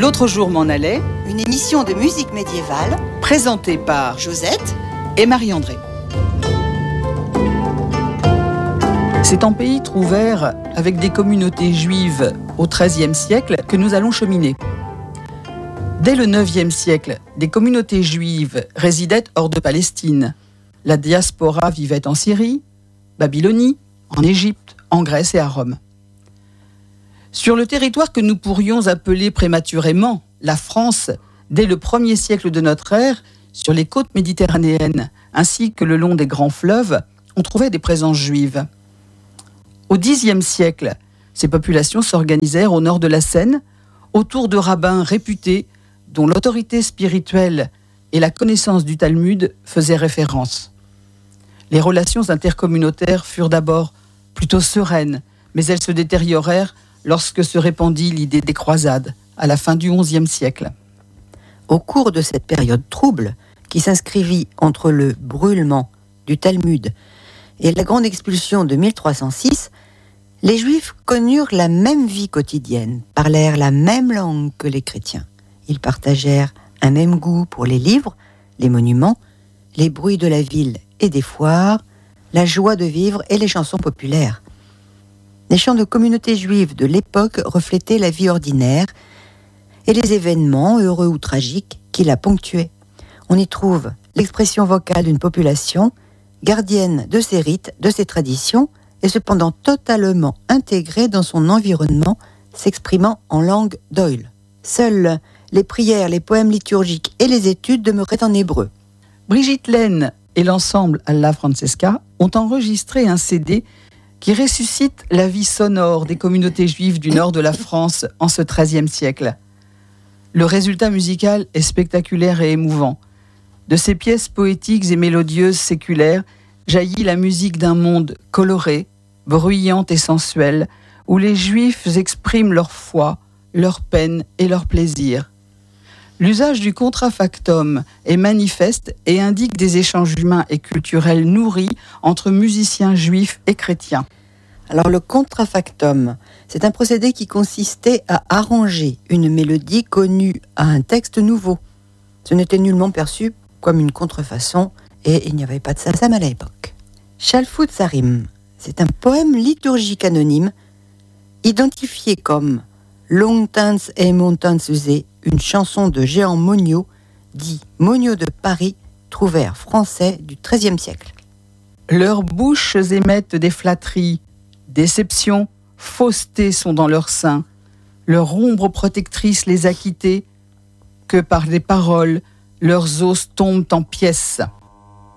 L'autre jour m'en allait, une émission de musique médiévale présentée par Josette et Marie-André. C'est en pays trouvert, avec des communautés juives au XIIIe siècle, que nous allons cheminer. Dès le IXe siècle, des communautés juives résidaient hors de Palestine. La diaspora vivait en Syrie, Babylonie, en Égypte, en Grèce et à Rome. Sur le territoire que nous pourrions appeler prématurément la France, dès le 1er siècle de notre ère, sur les côtes méditerranéennes, ainsi que le long des grands fleuves, on trouvait des présences juives. Au Xe siècle, ces populations s'organisèrent au nord de la Seine, autour de rabbins réputés, dont l'autorité spirituelle et la connaissance du Talmud faisaient référence. Les relations intercommunautaires furent d'abord plutôt sereines, mais elles se détériorèrent lorsque se répandit l'idée des croisades, à la fin du XIe siècle. Au cours de cette période trouble, qui s'inscrivit entre le brûlement du Talmud et la grande expulsion de 1306, les Juifs connurent la même vie quotidienne, parlèrent la même langue que les chrétiens. Ils partagèrent un même goût pour les livres, les monuments, les bruits de la ville et des foires, la joie de vivre et les chansons populaires. Les chants de communautés juives de l'époque reflétaient la vie ordinaire et les événements, heureux ou tragiques, qui la ponctuaient. On y trouve l'expression vocale d'une population, gardienne de ses rites, de ses traditions, et cependant totalement intégrée dans son environnement, s'exprimant en langue d'oïl. Seules les prières, les poèmes liturgiques et les études demeuraient en hébreu. Brigitte Laine et l'ensemble Alla Francesca ont enregistré un CD qui ressuscite la vie sonore des communautés juives du nord de la France en ce XIIIe siècle. Le résultat musical est spectaculaire et émouvant. De ces pièces poétiques et mélodieuses séculaires jaillit la musique d'un monde coloré, bruyante et sensuelle, où les Juifs expriment leur foi, leur peine et leur plaisir. L'usage du contrafactum est manifeste et indique des échanges humains et culturels nourris entre musiciens juifs et chrétiens. Alors le contrafactum, c'est un procédé qui consistait à arranger une mélodie connue à un texte nouveau. Ce n'était nullement perçu comme une contrefaçon et il n'y avait pas de sasam à l'époque. Shalfut Sarim, c'est un poème liturgique anonyme identifié comme Longtans et Montansuzé, une chanson de Jehan Monod, dit Monod de Paris, trouvère français du XIIIe siècle. Leurs bouches émettent des flatteries, déception, fausseté sont dans leur sein. Leur ombre protectrice les a quittés, que par des paroles, leurs os tombent en pièces.